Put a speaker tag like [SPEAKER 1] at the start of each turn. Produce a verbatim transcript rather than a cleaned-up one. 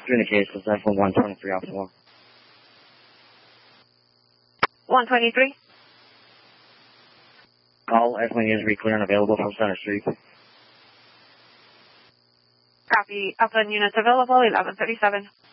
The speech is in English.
[SPEAKER 1] Communications, F one twenty-three, Alpha one.
[SPEAKER 2] one twenty-three.
[SPEAKER 1] All F one units be clear and available from Center Street.
[SPEAKER 2] Copy. Alpha units available, eleven thirty-seven.